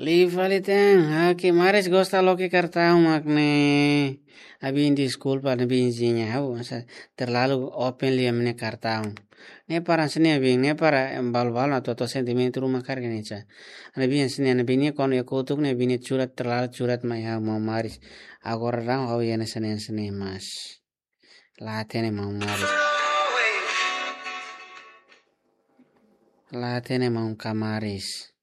Livalitan, que mares gosta lo que karta makne. Abi in di school pa nabi insinya hau masa terlalu openly amne karta. Ne para sini abi ne para bal atau sentimentu rumah karga ne cha. Nabi sini nabi ni kon ya kutuk ne bini curat terlalu curat mai hau mau maris. Agora rang hau ya sene mas. Latene mau maris. Latene mau kamaris.